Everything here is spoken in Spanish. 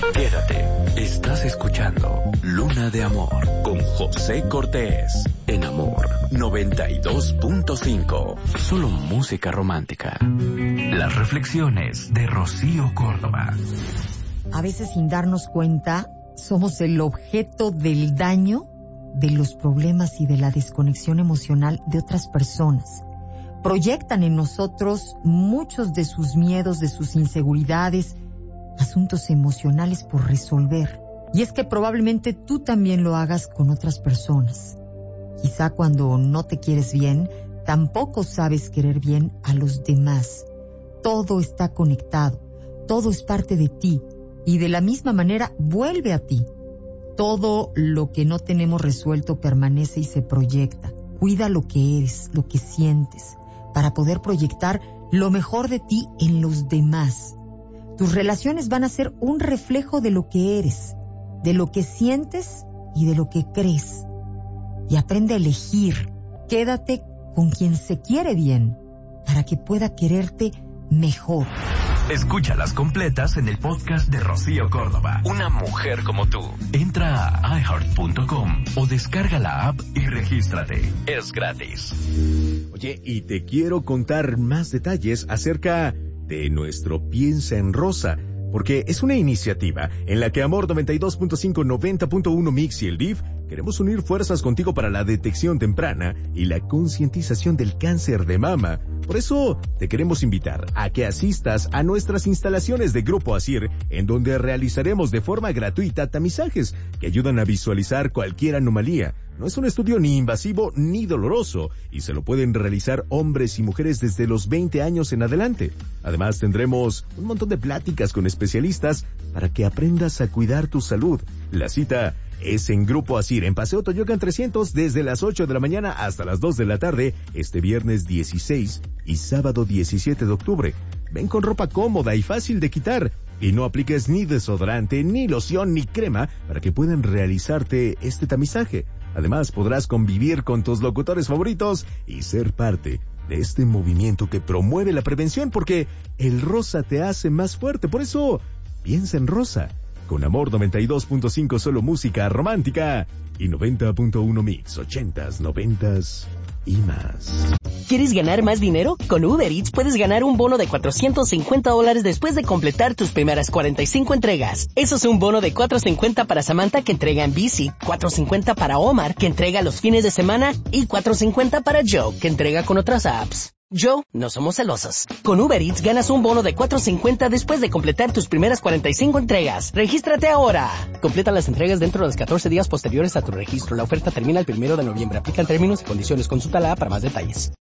Quédate, estás escuchando Luna de Amor con José Cortés en Amor 92.5. Solo música romántica. Las reflexiones de Rocío Córdoba. A veces, sin darnos cuenta, somos el objeto del daño, de los problemas y de la desconexión emocional de otras personas. Proyectan en nosotros muchos de sus miedos, de sus inseguridades, asuntos emocionales por resolver. Y es que probablemente tú también lo hagas con otras personas. Quizá cuando no te quieres bien, tampoco sabes querer bien a los demás. Todo está conectado, todo es parte de ti y de la misma manera vuelve a ti. Todo lo que no tenemos resuelto permanece y se proyecta. Cuida lo que eres, lo que sientes, para poder proyectar lo mejor de ti en los demás. Tus relaciones van a ser un reflejo de lo que eres, de lo que sientes y de lo que crees. Y aprende a elegir. Quédate con quien se quiere bien, para que pueda quererte mejor. Escúchalas completas en el podcast de Rocío Córdoba. Una mujer como tú. Entra a iHeart.com o descarga la app y regístrate. Es gratis. Oye, y te quiero contar más detalles acerca de nuestro Piensa en Rosa, porque es una iniciativa en la que Amor 92.5, 90.1 Mix y el DIF queremos unir fuerzas contigo para la detección temprana y la concientización del cáncer de mama. Por eso te queremos invitar a que asistas a nuestras instalaciones de Grupo Asir, en donde realizaremos de forma gratuita tamizajes que ayudan a visualizar cualquier anomalía. No es un estudio ni invasivo ni doloroso y se lo pueden realizar hombres y mujeres desde los 20 años en adelante. Además tendremos un montón de pláticas con especialistas para que aprendas a cuidar tu salud. La cita es en Grupo Asir, en Paseo Toyocan 300, desde las 8 de la mañana hasta las 2 de la tarde, este viernes 16 y sábado 17 de octubre. Ven con ropa cómoda y fácil de quitar, y no apliques ni desodorante, ni loción, ni crema para que puedan realizarte este tamizaje. Además, podrás convivir con tus locutores favoritos y ser parte de este movimiento que promueve la prevención, porque el rosa te hace más fuerte. Por eso, piensa en rosa. Con Amor 92.5, solo música romántica, y 90.1 Mix, 80s, 90s y más. ¿Quieres ganar más dinero? Con Uber Eats puedes ganar un bono de $450 después de completar tus primeras 45 entregas. Eso es un bono de $450 para Samantha, que entrega en bici, $450 para Omar, que entrega los fines de semana, y $450 para Joe, que entrega con otras apps. Joe, no somos celosos. Con Uber Eats ganas un bono de $450 después de completar tus primeras 45 entregas. ¡Regístrate ahora! Completa las entregas dentro de los 14 días posteriores a tu registro. La oferta termina el 1 de noviembre. Aplican términos y condiciones. Consulta la app para más detalles.